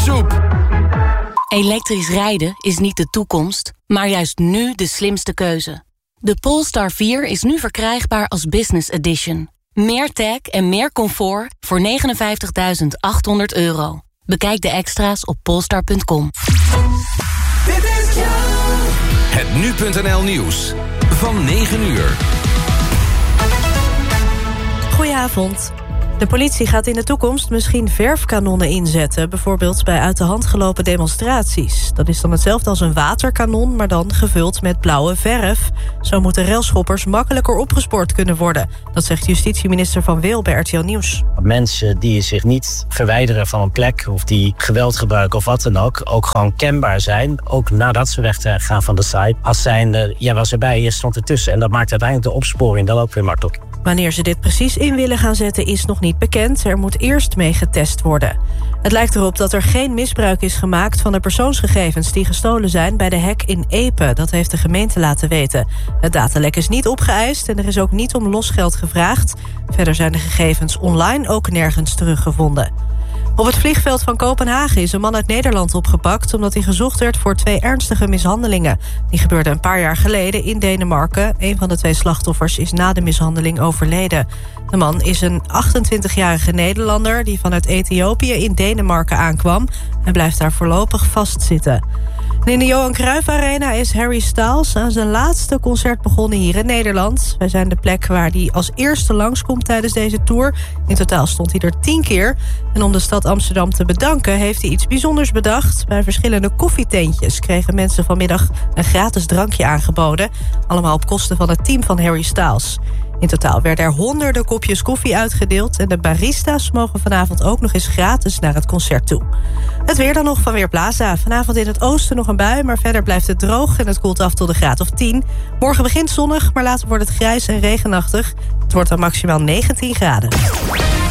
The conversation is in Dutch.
soep. Elektrisch rijden is niet de toekomst, maar juist nu de slimste keuze. De Polestar 4 is nu verkrijgbaar als Business Edition. Meer tech en meer comfort voor €59.800. Bekijk de extra's op polestar.com. Het Nu.nl Nieuws van 9 uur. Goedenavond. De politie gaat in de toekomst misschien verfkanonnen inzetten, bijvoorbeeld bij uit de hand gelopen demonstraties. Dat is dan hetzelfde als een waterkanon, maar dan gevuld met blauwe verf. Zo moeten railschoppers makkelijker opgespoord kunnen worden. Dat zegt justitieminister Van Wil bij RTL Nieuws. Mensen die zich niet verwijderen van een plek of die geweld gebruiken of wat dan ook gewoon kenbaar zijn, ook nadat ze weggaan van de site. Als zijnde, jij was erbij, je stond ertussen. En dat maakt uiteindelijk de opsporing dan ook weer makkelijk. Wanneer ze dit precies in willen gaan zetten is nog niet bekend. Er moet eerst mee getest worden. Het lijkt erop dat er geen misbruik is gemaakt van de persoonsgegevens die gestolen zijn bij de hack in Epe. Dat heeft de gemeente laten weten. Het datalek is niet opgeëist en er is ook niet om losgeld gevraagd. Verder zijn de gegevens online ook nergens teruggevonden. Op het vliegveld van Kopenhagen is een man uit Nederland opgepakt omdat hij gezocht werd voor 2 ernstige mishandelingen. Die gebeurden een paar jaar geleden in Denemarken. Een van de 2 slachtoffers is na de mishandeling overleden. De man is een 28-jarige Nederlander die vanuit Ethiopië in Denemarken aankwam en blijft daar voorlopig vastzitten. En in de Johan Cruijff Arena is Harry Styles aan zijn laatste concert begonnen hier in Nederland. Wij zijn de plek waar hij als eerste langskomt tijdens deze tour. In totaal stond hij er 10 keer. En om de stad Amsterdam te bedanken heeft hij iets bijzonders bedacht. Bij verschillende koffietentjes kregen mensen vanmiddag een gratis drankje aangeboden. Allemaal op kosten van het team van Harry Styles. In totaal werden er honderden kopjes koffie uitgedeeld en de barista's mogen vanavond ook nog eens gratis naar het concert toe. Het weer dan nog van Weerplaza. Vanavond in het oosten nog een bui, maar verder blijft het droog en het koelt af tot een graad of 10. Morgen begint zonnig, maar later wordt het grijs en regenachtig. Het wordt dan maximaal 19 graden.